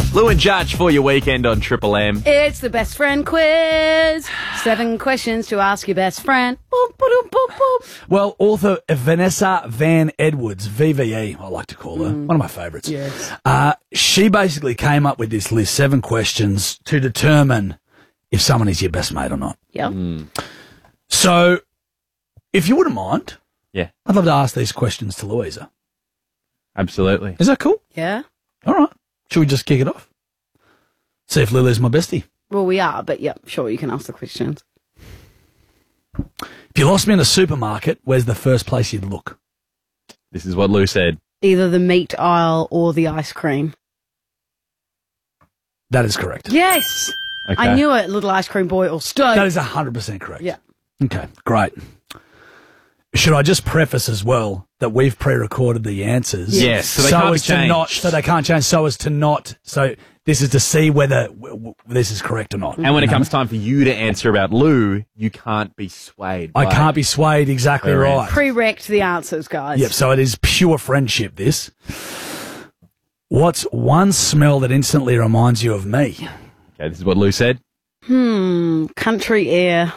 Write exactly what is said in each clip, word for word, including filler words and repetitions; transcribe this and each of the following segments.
Lou and Judge for your weekend on Triple M. It's the best friend quiz. Seven questions to ask your best friend. Boop, boop, boop, boop. Well, author Vanessa Van Edwards, V V E, I like to call her, mm. one of my favourites. Yes. Uh, she basically came up with this list, seven questions, to determine if someone is your best mate or not. Yep. Mm. So, if you wouldn't mind, yeah, I'd love to ask these questions to Louisa. Absolutely. Is that cool? Yeah. All right. Should we just kick it off? See if Lily's my bestie. Well, we are, but yeah, sure, you can ask the questions. If you lost me in a supermarket, where's the first place you'd look? This is what Lou said. Either the meat aisle or the ice cream. That is correct. Yes! Okay. I knew it, little ice cream boy or stone. That is one hundred percent correct. Yeah. Okay, great. Should I just preface as well that we've pre-recorded the answers? Yes, so they can't be as to not, changed. so they can't change, so as to not, so this is to see whether w- w- this is correct or not. And when it comes time for you to answer about Lou, you can't be swayed. I by can't be swayed, exactly Her right. answer. Pre-rect the answers, guys. Yep, so it is pure friendship, this. What's one smell that instantly reminds you of me? Okay, this is what Lou said. Hmm, country air.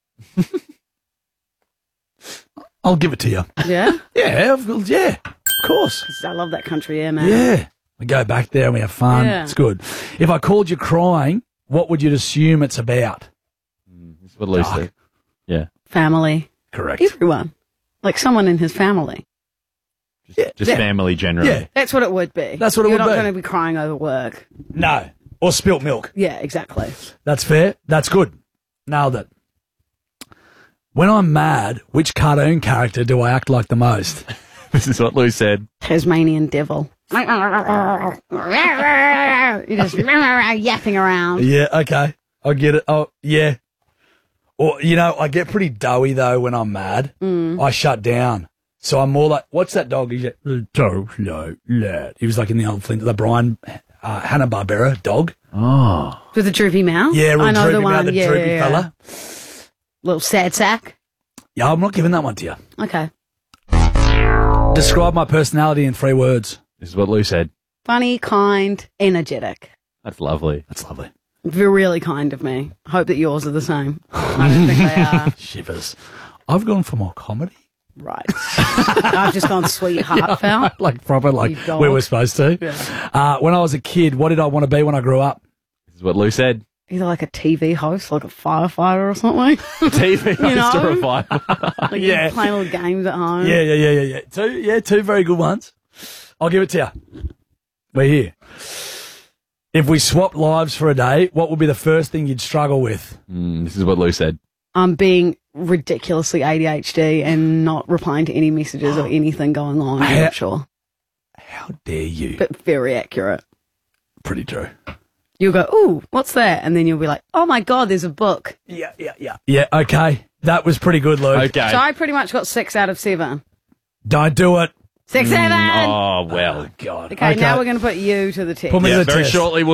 I'll give it to you. Yeah? Yeah, of- yeah, of course. I love that country air, man. Yeah. We go back there and we have fun. Yeah. It's good. If I called you crying, what would you assume it's about? This is what Lou Dark. said. Yeah. Family. Correct. Everyone. Like someone in his family. Just, Yeah. just Yeah. family generally. Yeah. That's what it would be. That's what it You're would not be. going to be crying over work. No. Or spilt milk. Yeah, exactly. That's fair. That's good. Nailed it. When I'm mad, which cartoon character do I act like the most? This is what Lou said. Tasmanian devil. You're just yapping around. Yeah, okay. I get it. Oh, yeah. Or, you know, I get pretty doughy, though, when I'm mad. Mm. I shut down. So I'm more like, what's that dog? He's like, no, no, lad. He was like in the old Flint, the Brian uh, Hanna-Barbera dog. Oh. With a droopy mouth? Yeah, real I know droopy the one. mouth, the yeah, droopy yeah, yeah. fella. Little sad sack. Yeah, I'm not giving that one to you. Okay. Describe my personality in three words. This is what Lou said. Funny, kind, energetic. That's lovely. That's lovely. They're really kind of me. Hope that yours are the same. I don't think they are. Shivers. I've gone for more comedy. Right. I've just gone sweet heartfelt. Like proper, like You dog. we were supposed to. Yeah. Uh, when I was a kid, what did I want to be when I grew up? This is what Lou said. Either like a T V host, like a firefighter or something. T V host know? or a firefighter. Like Yeah. you're playing little games at home. Yeah, yeah, yeah, yeah, yeah. Two, yeah, two very good ones. I'll give it to you. We're here. If we swapped lives for a day, what would be the first thing you'd struggle with? Mm, this is what Lou said. I'm being ridiculously A D H D and not replying to any messages or anything going on. I'm How- not sure. How dare you? But very accurate. Pretty true. You'll go, ooh, what's that? And then you'll be like, oh my God, there's a book. Yeah, yeah, yeah. Yeah, okay. That was pretty good, Luke. Okay. So I pretty much got six out of seven. Don't do it. Six, seven! Oh, well. God. Okay, now we're going to put you to the test. Put me Yeah, to the very test. shortly we'll